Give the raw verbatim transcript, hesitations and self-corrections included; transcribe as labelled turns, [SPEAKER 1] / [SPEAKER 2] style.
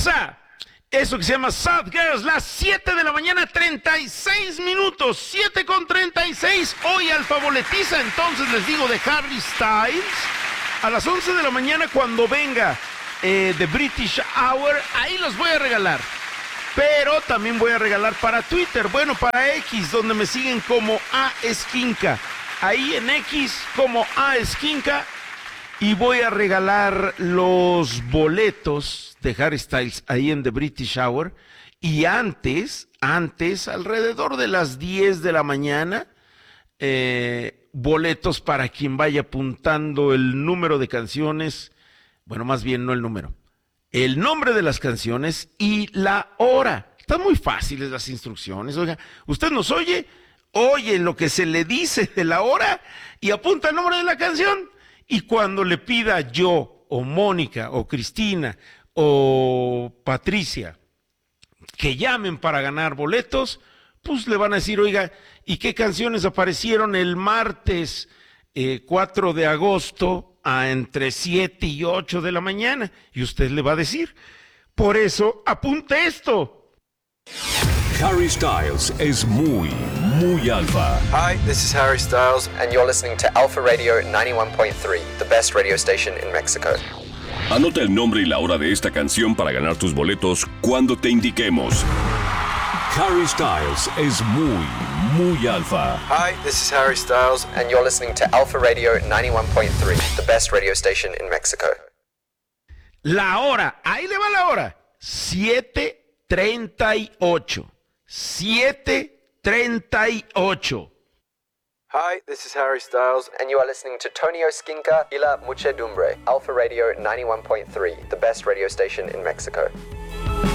[SPEAKER 1] Comienza eso que se llama South Girls, las siete de la mañana, treinta y seis minutos, siete con treinta y seis. Hoy alfaboletiza, entonces les digo, de Harry Styles. A las once de la mañana, cuando venga eh, The British Hour, ahí los voy a regalar. Pero también voy a regalar para Twitter, bueno, para X, donde me siguen como A Esquinca. Ahí en X como A Esquinca. Y voy a regalar los boletos de Harry Styles ahí en The British Hour. Y antes, antes, alrededor de las diez de la mañana, eh, boletos para quien vaya apuntando el número de canciones. Bueno, más bien no el número. El nombre de las canciones y la hora. Están muy fáciles las instrucciones. Oiga, usted nos oye, oye lo que se le dice de la hora y apunta el nombre de la canción. Y cuando le pida yo, o Mónica, o Cristina, o Patricia, que llamen para ganar boletos, pues le van a decir, oiga, ¿y qué canciones aparecieron el martes eh, cuatro de agosto a entre siete y ocho de la mañana? Y usted le va a decir. Por eso, apunte esto.
[SPEAKER 2] Harry Styles es muy, muy alfa.
[SPEAKER 3] Hi, this is Harry Styles, and you're listening to Alpha Radio ninety-one point three, the best radio station in Mexico.
[SPEAKER 2] Anota el nombre y la hora de esta canción para ganar tus boletos cuando te indiquemos. Harry Styles es muy, muy alfa.
[SPEAKER 3] Hi, this is Harry Styles, and you're listening to Alpha Radio ninety-one point three, the best radio station in Mexico.
[SPEAKER 1] La hora, ahí le va la hora. siete treinta y ocho. siete treinta y ocho.
[SPEAKER 3] Hi, this is Harry Styles, and you are listening to Tonio Skinka y La Muchedumbre, Alpha Radio ninety-one point three, the best radio station in Mexico.